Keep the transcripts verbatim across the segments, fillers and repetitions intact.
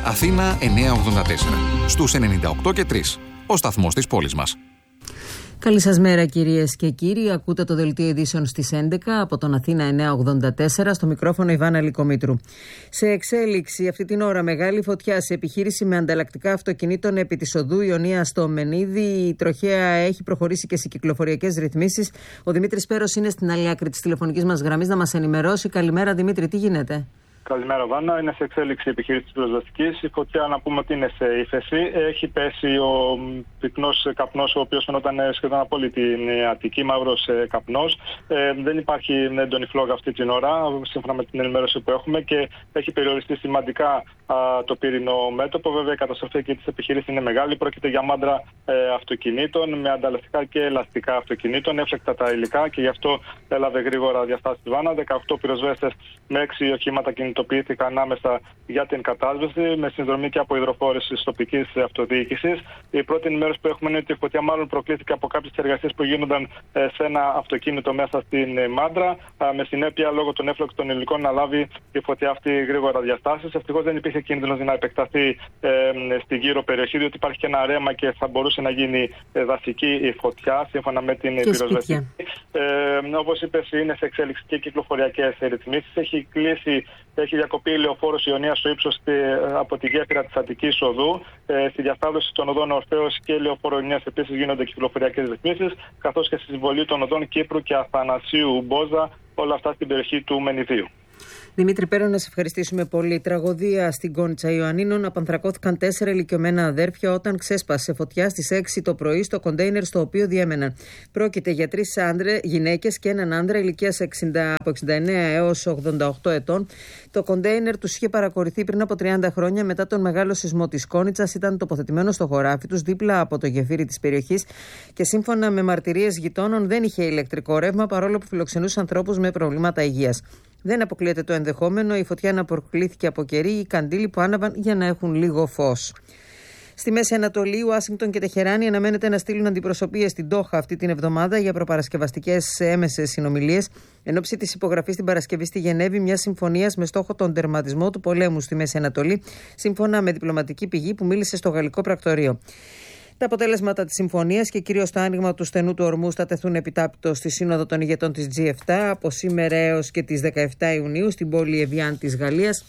Αθήνα εννιακόσια ογδόντα τέσσερα. Στους ενενήντα οκτώ και τρία. Ο σταθμός της πόλης μας. Καλή σας μέρα κυρίες και κύριοι. Ακούτε το δελτίο ειδήσεων στις έντεκα από τον Αθήνα εννιακόσια ογδόντα τέσσερα, στο μικρόφωνο Ιβάνα Λυκομήτρου. Σε εξέλιξη αυτή την ώρα μεγάλη φωτιά σε επιχείρηση με ανταλλακτικά αυτοκινήτων επί της οδού Ιωνία στο Μενίδη. Η τροχέα έχει προχωρήσει και σε κυκλοφοριακές ρυθμίσεις. Ο Δημήτρης Πέρος είναι στην άλλη άκρη της τηλεφωνικής μας γραμμής να μας ενημερώσει. Καλημέρα Δημήτρη, τι γίνεται? Καλημέρα, Βάνα. Είναι σε εξέλιξη η επιχείρηση της πυροσβεστικής. Η φωτιά, να πούμε ότι είναι σε ύφεση. Έχει πέσει ο πυκνός καπνός, ο οποίος φαινόταν σχεδόν από όλη την Αττική, μαύρος καπνός. Ε, δεν υπάρχει έντονη φλόγα αυτή την ώρα, σύμφωνα με την ενημέρωση που έχουμε, και έχει περιοριστεί σημαντικά α, το πύρινο μέτωπο. Βέβαια, η καταστροφή εκεί της επιχείρησης είναι μεγάλη. Πρόκειται για μάντρα ε, αυτοκινήτων με ανταλλακτικά και ελαστικά αυτοκινήτων, έφλεκτα τα υλικά, και γι' αυτό έλαβε γρήγορα διαστάσεις τη Βάνα. δεκαοκτώ πυροσβέστες με έξι οχήματα κινητοποιήθηκαν άμεσα για την κατάσβεση, με συνδρομή και από υδροφόρες της τοπικής αυτοδιοίκησης. Η πρώτη ενημέρωση που έχουμε είναι ότι η φωτιά μάλλον προκλήθηκε από κάποιες εργασίες που γίνονταν σε ένα αυτοκίνητο μέσα στην μάντρα, με συνέπεια λόγω των έφλοκτων υλικών να λάβει η φωτιά αυτή γρήγορα διαστάσεις. Ευτυχώς δεν υπήρχε κίνδυνος να επεκταθεί ε, στην γύρω περιοχή, διότι υπάρχει και ένα ρέμα και θα μπορούσε να γίνει δασική η φωτιά, σύμφωνα με την πυροσβεστική. Ε, όπως είπες, είναι σε εξέλιξη και κυκλοφοριακές ρυθμίσεις. Έχει κλείσει. Έχει διακοπεί η λεωφόρος Ιωνίας στο ύψος από τη γέφυρα της Αττικής οδού. Ε, στη διασταύρωση των οδών Ορφέως και λεωφόρο Ιωνίας επίσης γίνονται κυκλοφοριακές ρυθμίσεις, καθώς και στη συμβολή των οδών Κύπρου και Αθανασίου Μπόζα, όλα αυτά στην περιοχή του Μενιδίου. Δημήτρη Πέρο, να σε ευχαριστήσουμε πολύ. Τραγωδία στην Κόνιτσα Ιωαννίνων. Απανθρακώθηκαν τέσσερα ηλικιωμένα αδέρφια όταν ξέσπασε φωτιά στις έξι το πρωί στο κοντέινερ στο οποίο διέμεναν. Πρόκειται για τρεις γυναίκες και έναν άντρα ηλικίας από εξήντα εννέα έως ογδόντα οκτώ ετών. Το κοντέινερ τους είχε παρακορηθεί πριν από τριάντα χρόνια μετά τον μεγάλο σεισμό της Κόνιτσας. Ήταν τοποθετημένο στο χωράφι τους δίπλα από το γεφύρι της περιοχής και σύμφωνα με μαρτυρίες γειτόνων δεν είχε ηλεκτρικό ρεύμα, παρόλο που φιλοξενούσε ανθρώπους με προβλήματα υγείας. Δεν αποκλείεται το ενδεχόμενο η φωτιά να προκλήθηκε από κερί ή καντήλι που άναβαν για να έχουν λίγο φως. Στη Μέση Ανατολή, Ουάσιγκτον και Τεχεράνη αναμένεται να στείλουν αντιπροσωπείες στην Ντόχα αυτή την εβδομάδα για προπαρασκευαστικές έμεσες συνομιλίες, εν ώψη της υπογραφής την Παρασκευή στη Γενέβη μιας συμφωνίας με στόχο τον τερματισμό του πολέμου στη Μέση Ανατολή, σύμφωνα με διπλωματική πηγή που μίλησε στο Γαλλικό Πρακτορείο. Τα αποτέλεσματα της συμφωνίας και κυρίως το άνοιγμα του στενού του ορμού θα τεθούν επιτάπητο στη Σύνοδο των ηγετών της τζι επτά από σήμερα έως και τις δεκαεπτά Ιουνίου στην πόλη Εβιάν της Γαλλίας.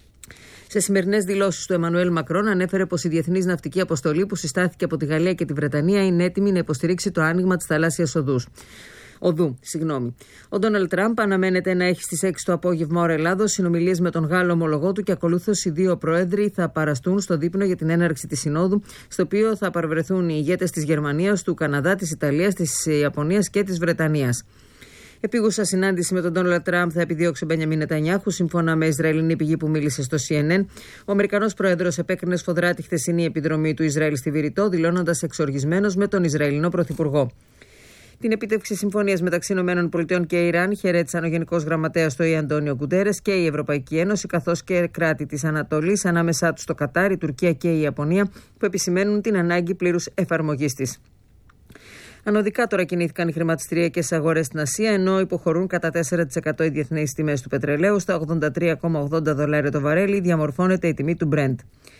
Σε σημερινές δηλώσεις του Εμμανουέλ Μακρόν ανέφερε πως η Διεθνής Ναυτική Αποστολή που συστάθηκε από τη Γαλλία και τη Βρετανία είναι έτοιμη να υποστηρίξει το άνοιγμα της θαλάσσιας οδούς. Οδού, συγγνώμη. Ο Ντόναλντ Τραμπ αναμένεται να έχει στις έξι το απόγευμα ώρα Ελλάδος συνομιλίες με τον Γάλλο ομολογό του και ακολούθως οι δύο πρόεδροι θα παραστούν στο δείπνο για την έναρξη της Συνόδου, στο οποίο θα παρευρεθούν οι ηγέτες της Γερμανίας, του Καναδά, της Ιταλίας, της Ιαπωνίας και της Βρετανίας. Επίγουσα συνάντηση με τον Ντόναλντ Τραμπ θα επιδιώξει ο Μπενιαμίν Νετανιάχου, σύμφωνα με Ισραηλινή πηγή που μίλησε στο σι εν εν. Ο Αμερικανός πρόεδρος επέκρινε σφοδρά τη χθεσινή επιδρομή του Ισραήλ στη Βηρητό, δηλώνοντας εξοργισμένος με τον Ισραηλινό πρωθυπουργό. Την επίτευξη συμφωνίας μεταξύ ΗΠΑ και Ιράν χαιρέτησαν ο Γενικός Γραμματέας του ΟΗΕ Αντώνιο Γκουντέρες και η Ευρωπαϊκή Ένωση, καθώς και κράτη της Ανατολής, ανάμεσά τους το Κατάρ, η Τουρκία και η Ιαπωνία, που επισημαίνουν την ανάγκη πλήρους εφαρμογής της. Ανωδικά τώρα κινήθηκαν οι χρηματιστηριακές αγορές στην Ασία, ενώ υποχωρούν κατά τέσσερα τοις εκατό οι διεθνείς τιμές του πετρελαίου. Στα ογδόντα τρία κόμμα ογδόντα δολάρια το βαρέλι διαμορφώνεται η τιμή του Brent.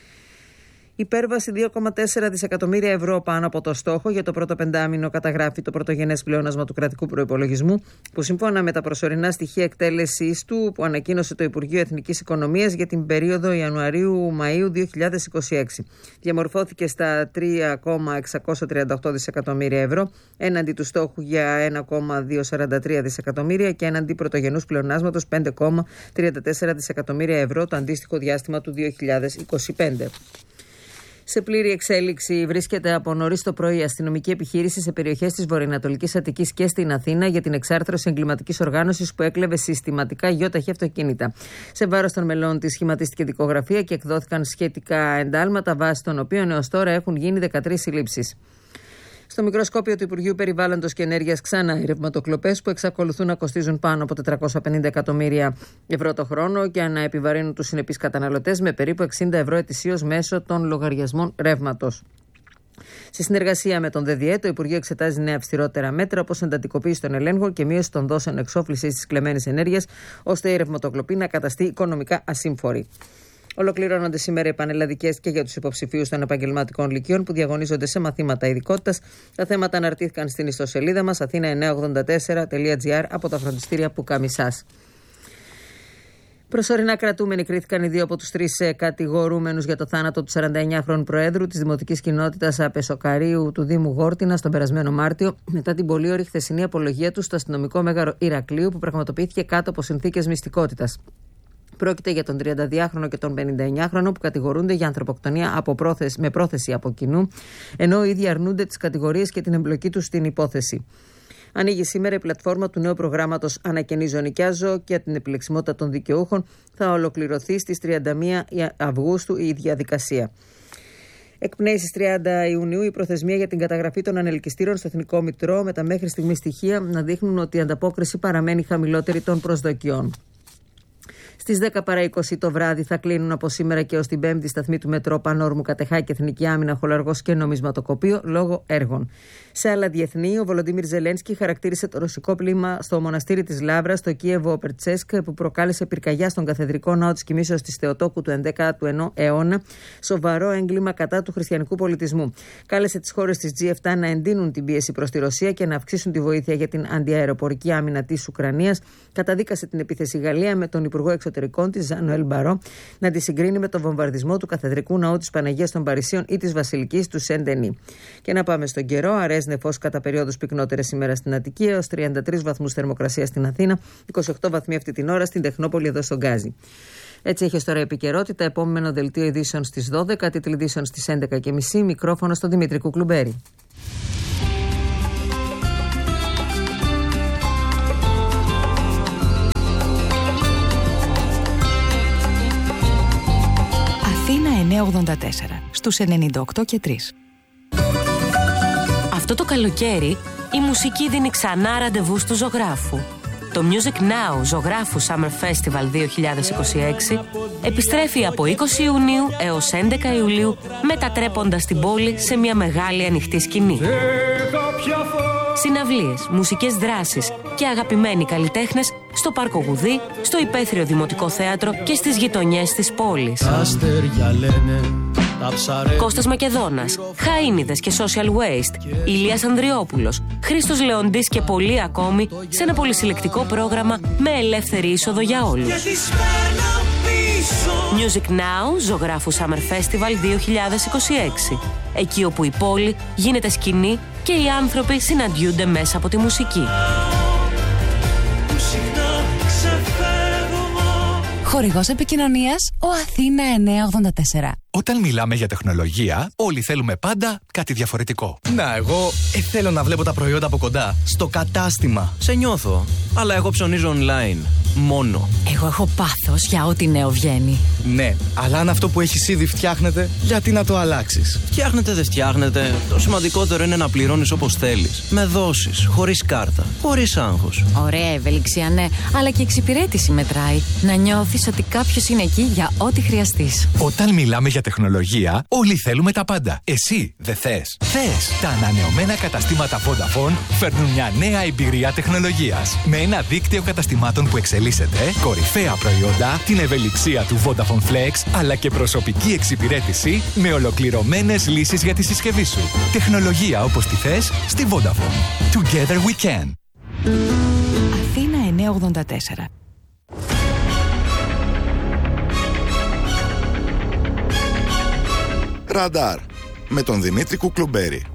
Υπέρβαση δύο κόμμα τέσσερα δισεκατομμύρια ευρώ πάνω από το στόχο για το πρώτο πεντάμηνο καταγράφει το πρωτογενές πλεόνασμα του κρατικού προϋπολογισμού, που σύμφωνα με τα προσωρινά στοιχεία εκτέλεσης του που ανακοίνωσε το Υπουργείο Εθνικής Οικονομίας για την περίοδο Ιανουαρίου-Μαΐου δύο χιλιάδες είκοσι έξι. Διαμορφώθηκε στα τρία κόμμα εξακόσια τριάντα οκτώ δισεκατομμύρια ευρώ, έναντι του στόχου για ένα κόμμα διακόσια σαράντα τρία δισεκατομμύρια και έναντι πρωτογενούς πλεονάσματος πέντε κόμμα τριάντα τέσσερα δισεκατομμύρια ευρώ το αντίστοιχο διάστημα του δύο χιλιάδες είκοσι πέντε. Σε πλήρη εξέλιξη βρίσκεται από νωρίς το πρωί η αστυνομική επιχείρηση σε περιοχές της βορειοανατολικής Αττικής και στην Αθήνα για την εξάρθρωση εγκληματικής οργάνωσης που έκλεβε συστηματικά γιοταχή αυτοκίνητα. Σε βάρος των μελών της σχηματίστηκε δικογραφία και εκδόθηκαν σχετικά εντάλματα, βάσει των οποίων έως τώρα έχουν γίνει δεκατρείς συλλήψεις. Στο μικροσκόπιο του Υπουργείου Περιβάλλοντος και Ενέργειας ξανά οι ρευματοκλοπές που εξακολουθούν να κοστίζουν πάνω από τετρακόσια πενήντα εκατομμύρια ευρώ το χρόνο και να επιβαρύνουν τους συνεπείς καταναλωτές με περίπου εξήντα ευρώ ετησίως μέσω των λογαριασμών ρεύματος. Σε συνεργασία με τον ΔΔΕ, το Υπουργείο εξετάζει νέα αυστηρότερα μέτρα, όπως εντατικοποίηση των ελέγχων και μείωση των δόσεων εξόφλησης της κλεμμένης ενέργειας, ώστε η ρευματοκλοπή να καταστεί οικονομικά ασύμφορη. Ολοκληρώνονται σήμερα οι πανελλαδικές και για τους υποψηφίους των επαγγελματικών λυκείων που διαγωνίζονται σε μαθήματα ειδικότητας. Τα θέματα αναρτήθηκαν στην ιστοσελίδα μας αθήνα εννιακόσια ογδόντα τέσσερα τελεία τζι άρ από τα φροντιστήρια Πουκαμισάς. Προσωρινά κρατούμενοι κρίθηκαν οι δύο από τους τρεις κατηγορούμενους για το θάνατο του σαρανταεννιάχρονου Προέδρου της Δημοτικής Κοινότητας Πεσοκαρίου του Δήμου Γόρτινα τον περασμένο Μάρτιο, μετά την πολύωρη χθεσινή απολογία του στο αστυνομικό μέγαρο Ηρακλείου που πραγματοποιήθηκε κάτω από συνθήκες μυστικότητας. Πρόκειται για τον τριανταδυάχρονο και τον πενηνταεννιάχρονο που κατηγορούνται για ανθρωποκτονία από πρόθεση, με πρόθεση από κοινού, ενώ οι ίδιοι αρνούνται τις κατηγορίες και την εμπλοκή τους στην υπόθεση. Ανοίγει σήμερα η πλατφόρμα του νέου προγράμματος Ανακαινίζω Νοικιάζω και την επιλεξιμότητα των δικαιούχων. Θα ολοκληρωθεί στις τριάντα μία Αυγούστου η διαδικασία. Εκπνέει στις τριάντα Ιουνίου η προθεσμία για την καταγραφή των ανελκυστήρων στο Εθνικό Μητρό, με τα μέχρι στιγμή στοιχεία να δείχνουν ότι η ανταπόκριση παραμένει χαμηλότερη των προσδοκιών. Στις δέκα παρά είκοσι το βράδυ θα κλείνουν από σήμερα και ως την Πέμπτη σταθμοί του Μετρό Πανόρμου, Κατεχάκη, Εθνική Άμυνα, Χολαργός και Νομισματοκοπείο λόγω έργων. Σε άλλα διεθνή, ο Βολοντίμιρ Ζελένσκι χαρακτήρισε το ρωσικό πλήμα στο μοναστήρι της Λάβρας, στο Κίεβο Περτσέσκ, που προκάλεσε πυρκαγιά στον καθεδρικό ναό της Κοιμήσεως της Θεοτόκου του ενδέκατου αιώνα, σοβαρό έγκλημα κατά του χριστιανικού πολιτισμού. Κάλεσε τις χώρες της τζι επτά να εντείνουν την πίεση προς τη Ρωσία και να αυξήσουν τη βοήθεια για την αντιαεροπορική άμυνα της Ουκρανίας. Καταδίκασε την επίθεση Γαλλία με τον Υπουργό Εξωτερικών της Ζανουέλ Μπαρό να τη συγκρίνει με τον βομβαρδισμό του καθεδρικού ναού της Παναγίας των Παρισίων ή της Βασιλικής του Σεντενή. Και να πάμε στον καιρό. Αραιές νεφός κατά περιόδους πυκνότερες σήμερα στην Αττική, έως τριάντα τρεις βαθμούς θερμοκρασία στην Αθήνα, είκοσι οκτώ βαθμοί αυτή την ώρα στην Τεχνόπολη εδώ στον Γκάζι. Έτσι έχει ως τώρα επικαιρότητα. Επόμενο δελτίο ειδήσεων στις δώδεκα, τίτλοι ειδήσεων στις έντεκα και μισή. Μικρόφωνο στον Δημήτρη Κουκλουμπέρη. Αθήνα εννιακόσια ογδόντα τέσσερα στους ενενήντα οκτώ και τρία. Αυτό το καλοκαίρι η μουσική δίνει ξανά ραντεβού του ζωγράφου. Το Music Now Ζωγράφου Summer Festival δύο χιλιάδες είκοσι έξι επιστρέφει από είκοσι Ιουνίου έως έντεκα Ιουλίου, μετατρέποντας την πόλη σε μια μεγάλη ανοιχτή σκηνή. Συναυλίες, μουσικές δράσεις και αγαπημένοι καλλιτέχνες στο Πάρκο Γουδί, στο Υπαίθριο Δημοτικό Θέατρο και στις γειτονιές της πόλης. Κώστας Μακεδόνας, Χαΐνιδες και Social Waste, Ηλίας Ανδριόπουλος, Χρήστος Λεοντής και πολλοί ακόμη σε ένα πολυσυλλεκτικό πρόγραμμα με ελεύθερη είσοδο για όλους. Music Now, Ζωγράφου Summer Festival δύο χιλιάδες είκοσι έξι. Εκεί όπου η πόλη γίνεται σκηνή και οι άνθρωποι συναντιούνται μέσα από τη μουσική. Χορηγός επικοινωνίας ο Αθήνα εννιακόσια ογδόντα τέσσερα. Όταν μιλάμε για τεχνολογία, όλοι θέλουμε πάντα κάτι διαφορετικό. Να, εγώ ε, θέλω να βλέπω τα προϊόντα από κοντά, στο κατάστημα. Σε νιώθω. Αλλά εγώ ψωνίζω online. Μόνο. Εγώ έχω πάθος για ό,τι νέο βγαίνει. Ναι, αλλά αν αυτό που έχεις ήδη φτιάχνεται, γιατί να το αλλάξεις? Φτιάχνετε, δεν φτιάχνετε. Το σημαντικότερο είναι να πληρώνεις όπως θέλεις. Με δόσεις, χωρίς κάρτα, χωρίς άγχος. Ωραία ευελιξία, ναι, αλλά και εξυπηρέτηση μετράει. Να νιώθεις ότι κάποιος είναι εκεί για ό,τι χρειαστείς. Όταν μιλάμε για τεχνολογία, όλοι θέλουμε τα πάντα. Εσύ δεν θες? Θες! Τα ανανεωμένα καταστήματα Vodafone φέρνουν μια νέα εμπειρία τεχνολογίας. Με ένα δίκτυο καταστημάτων που εξελίσσεται, κορυφαία προϊόντα, την ευελιξία του Vodafone Flex, αλλά και προσωπική εξυπηρέτηση με ολοκληρωμένες λύσεις για τη συσκευή σου. Τεχνολογία όπως τη θες στη Vodafone. Together we can. Αθήνα εννιακόσια ογδόντα τέσσερα. Ραντάρ με τον Δημήτρη Κουκλουμπέρη.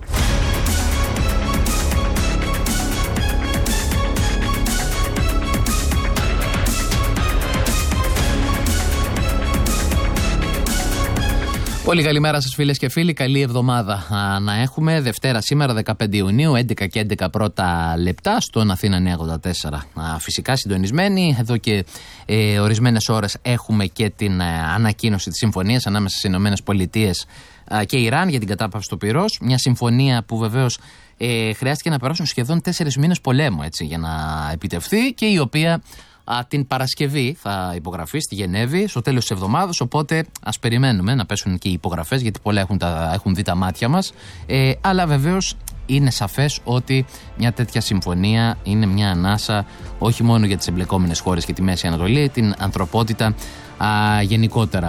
Πολύ καλημέρα σας φίλες και φίλοι, καλή εβδομάδα να έχουμε. Δευτέρα σήμερα δεκαπέντε Ιουνίου, έντεκα και έντεκα πρώτα λεπτά στον Αθήνα εννιακόσια ογδόντα τέσσερα. Φυσικά συντονισμένοι, εδώ και ε, ορισμένες ώρες έχουμε και την ε, ανακοίνωση της συμφωνίας ανάμεσα στις Ηνωμένες Πολιτείες ε, και Ιράν για την κατάπαυση του πυρός. Μια συμφωνία που βεβαίως ε, χρειάστηκε να περάσουν σχεδόν τέσσερις μήνες πολέμου έτσι, για να επιτευχθεί και η οποία Α, την Παρασκευή θα υπογραφεί στη Γενέβη στο τέλος της εβδομάδας. Οπότε ας περιμένουμε να πέσουν και οι υπογραφές, γιατί πολλά έχουν, τα, έχουν δει τα μάτια μας. Ε, αλλά βεβαίως είναι σαφές ότι μια τέτοια συμφωνία είναι μια ανάσα όχι μόνο για τις εμπλεκόμενες χώρες και τη Μέση Ανατολή, την ανθρωπότητα α, γενικότερα.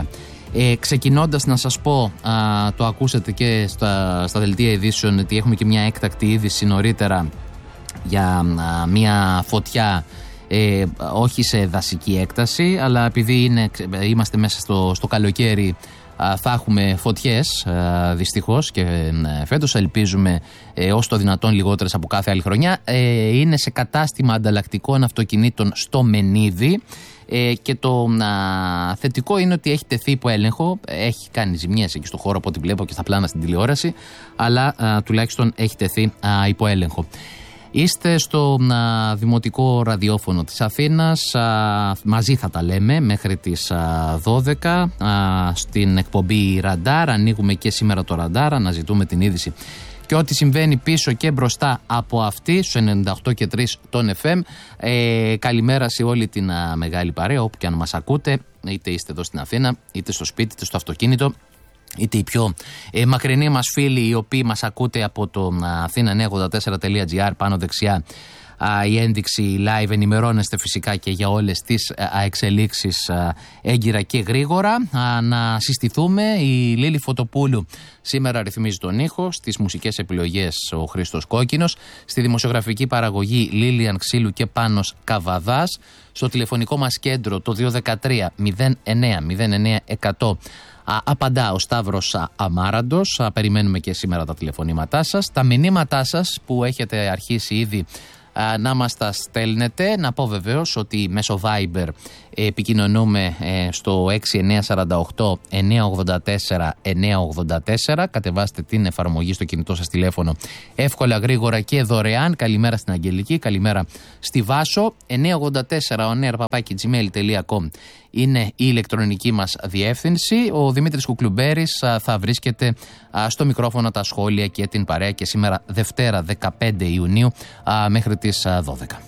Ε, ξεκινώντας να σας πω, α, το ακούσατε και στα, στα δελτία ειδήσεων, ότι έχουμε και μια έκτακτη είδηση νωρίτερα για α, μια φωτιά, ε, όχι σε δασική έκταση, αλλά επειδή είναι, είμαστε μέσα στο, στο καλοκαίρι, α, θα έχουμε φωτιές α, δυστυχώς και α, φέτος ελπίζουμε ε, ως το δυνατόν λιγότερες από κάθε άλλη χρονιά. Ε, είναι σε κατάστημα ανταλλακτικών αυτοκινήτων στο Μενίδη. Ε, και το α, θετικό είναι ότι έχει τεθεί υπό έλεγχο, έχει κάνει ζημιές εκεί στο χώρο από ό,τι βλέπω και στα πλάνα στην τηλεόραση, αλλά α, τουλάχιστον έχει τεθεί α, υπό έλεγχο. Είστε στο α, Δημοτικό Ραδιόφωνο της Αθήνας, α, μαζί θα τα λέμε μέχρι τις α, δώδεκα α, στην εκπομπή Ραντάρ. Ανοίγουμε και σήμερα το Ραντάρ, αναζητούμε την είδηση και ό,τι συμβαίνει πίσω και μπροστά από αυτή, στους ενενήντα οκτώ και τρία των εφ εμ. Ε, καλημέρα σε όλη την α, μεγάλη παρέα, όπου και αν μας ακούτε, είτε είστε εδώ στην Αθήνα, είτε στο σπίτι, είτε στο αυτοκίνητο, είτε οι πιο ε, μακρινοί μας φίλοι, οι οποίοι μας ακούτε από το αθήνα εννιακόσια ογδόντα τέσσερα τελεία τζι άρ, πάνω δεξιά α, η ένδειξη live. Ενημερώνεστε φυσικά και για όλες τις α, εξελίξεις α, έγκυρα και γρήγορα. Α, να συστηθούμε. Η Λίλη Φωτοπούλου σήμερα ρυθμίζει τον ήχο, στις μουσικές επιλογές ο Χρήστος Κόκκινος, στη δημοσιογραφική παραγωγή Λίλιαν Ξύλου και Πάνος Καβαδάς, στο τηλεφωνικό μας κέντρο το δύο ένα τρία μηδέν εννέα μηδέν εννέα εκατό απαντά ο Σταύρος Αμάραντος. Περιμένουμε και σήμερα τα τηλεφωνήματά σας, τα μηνύματά σας που έχετε αρχίσει ήδη α, να μας τα στέλνετε. Να πω βεβαίως ότι μέσω Viber ε, επικοινωνούμε ε, στο έξι εννέα τέσσερα οκτώ εννέα ογδόντα τέσσερα εννέα ογδόντα τέσσερα. Κατεβάστε την εφαρμογή στο κινητό σας τηλέφωνο εύκολα, γρήγορα και δωρεάν. Καλημέρα στην Αγγελική, καλημέρα στη Βάσο. εννέα ογδόντα τέσσερα on air παπάκι τζι μέιλ τελεία κομ είναι η ηλεκτρονική μας διεύθυνση. Ο Δημήτρης Κουκλουμπέρης α, θα βρίσκεται α, στο μικρόφωνο, τα σχόλια και την παρέα και σήμερα Δευτέρα δεκαπέντε Ιουνίου α, μέχρι τις α, δώδεκα.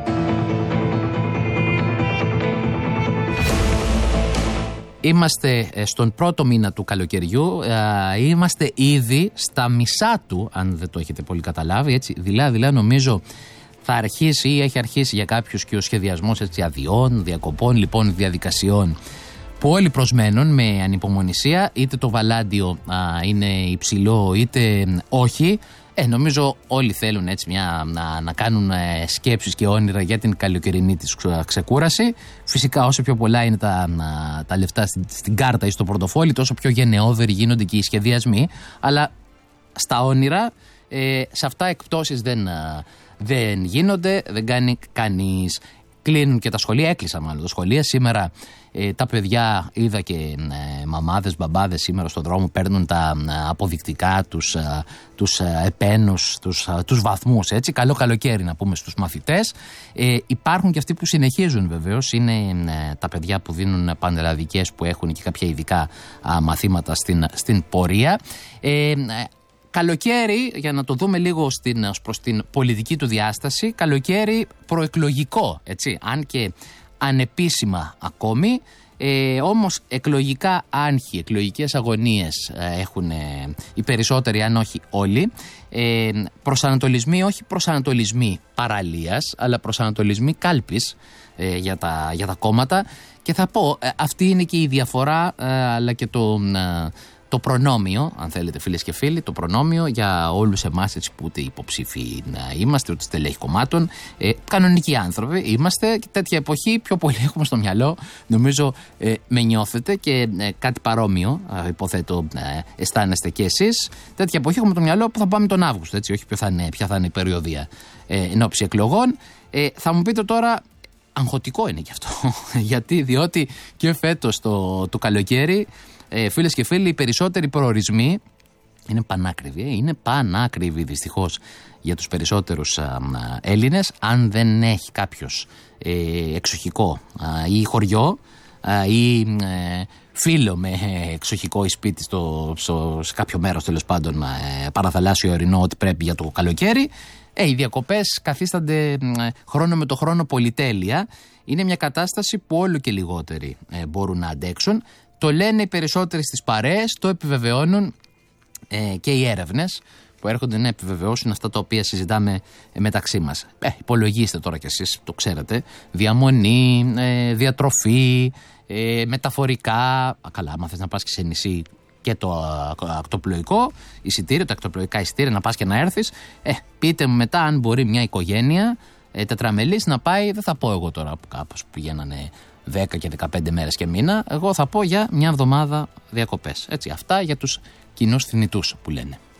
Είμαστε στον πρώτο μήνα του καλοκαιριού, είμαστε ήδη στα μισά του, αν δεν το έχετε πολύ καταλάβει, έτσι, δειλά-δειλά νομίζω θα αρχίσει ή έχει αρχίσει για κάποιους και ο σχεδιασμός έτσι, αδειών, διακοπών, λοιπόν διαδικασιών που όλοι προσμένουν με ανυπομονησία, είτε το βαλάντιο α, είναι υψηλό είτε όχι. Ε, νομίζω όλοι θέλουν έτσι μια, να, να κάνουν ε, σκέψεις και όνειρα για την καλοκαιρινή της ξεκούραση. Φυσικά όσο πιο πολλά είναι τα, να, τα λεφτά στην, στην κάρτα ή στο πορτοφόλι, τόσο πιο γενναιόδοροι γίνονται και οι σχεδιασμοί. Αλλά στα όνειρα, ε, σε αυτά εκπτώσεις δεν, δεν γίνονται, δεν κάνει κανείς. Κλείνουν και τα σχολεία, έκλεισαν μάλλον τα σχολεία. Σήμερα ε, τα παιδιά, είδα και ε, μαμάδες, μπαμπάδες σήμερα στον δρόμο παίρνουν τα ε, αποδεικτικά, τους, ε, τους ε, επένους, τους, ε, τους βαθμούς, έτσι. Καλό καλοκαίρι να πούμε στους μαθητές. Ε, υπάρχουν και αυτοί που συνεχίζουν βεβαίως, είναι ε, τα παιδιά που δίνουν πανελλαδικές, που έχουν και κάποια ειδικά ε, μαθήματα στην, στην πορεία. Ε, ε, Καλοκαίρι, για να το δούμε λίγο στην, προς την πολιτική του διάσταση, καλοκαίρι προεκλογικό, έτσι, αν και ανεπίσημα ακόμη, ε, όμως εκλογικά άγχη, εκλογικές αγωνίες ε, έχουν ε, οι περισσότεροι, αν όχι όλοι, ε, προσανατολισμοί, όχι προσανατολισμοί παραλίας, αλλά προσανατολισμοί κάλπης ε, για, τα, για τα κόμματα, και θα πω, ε, αυτή είναι και η διαφορά, ε, αλλά και το... Ε, Το προνόμιο, αν θέλετε φίλες και φίλοι, το προνόμιο για όλους εμάς, έτσι, που ούτε υποψήφοι να είμαστε, ούτε στελέχοι κομμάτων, ε, κανονικοί άνθρωποι είμαστε, και τέτοια εποχή πιο πολύ έχουμε στο μυαλό, νομίζω ε, με νιώθετε και ε, κάτι παρόμοιο, ε, υποθέτω ε, αισθάνεστε και εσείς, τέτοια εποχή έχουμε το μυαλό που θα πάμε τον Αύγουστο, έτσι, όχι ποια θα είναι, ποια θα είναι η περιοδία ε, εν ώψη εκλογών. Ε, θα μου πείτε τώρα, αγχωτικό είναι και αυτό, γιατί, διότι και φέτος το, το καλοκαίρι, Ε, φίλες και φίλοι, οι περισσότεροι προορισμοί είναι πανάκριβοι. Ε, είναι πανάκριβοι δυστυχώς για τους περισσότερους α, α, Έλληνες. Αν δεν έχει κάποιος ε, εξοχικό α, ή χωριό α, ή ε, φίλο με ε, εξοχικό ή σπίτι στο, στο, σε κάποιο μέρος τέλος πάντων ε, παραθαλάσσιο ορεινό, ότι πρέπει για το καλοκαίρι, ε, οι διακοπές καθίστανται ε, χρόνο με το χρόνο πολυτέλεια. Είναι μια κατάσταση που όλο και λιγότεροι ε, μπορούν να αντέξουν. Το λένε οι περισσότεροι στις παρέες, το επιβεβαιώνουν ε, και οι έρευνες που έρχονται να επιβεβαιώσουν αυτά τα οποία συζητάμε ε, μεταξύ μας. Ε, υπολογίστε τώρα κι εσείς, το ξέρετε, διαμονή, ε, διατροφή, ε, μεταφορικά. Καλά, άμα θες να πας και σε νησί και το ακτοπλοϊκό εισιτήριο, τα ακτοπλοϊκά εισιτήρια, να πας και να έρθεις. Ε, πείτε μου μετά αν μπορεί μια οικογένεια ε, τετραμελής να πάει, δεν θα πω εγώ τώρα που κάπως πηγαίνανε δέκα και δεκαπέντε μέρες και μήνα. Εγώ θα πω για μια εβδομάδα διακοπές. Έτσι, αυτά για τους κοινούς θνητούς που λένε.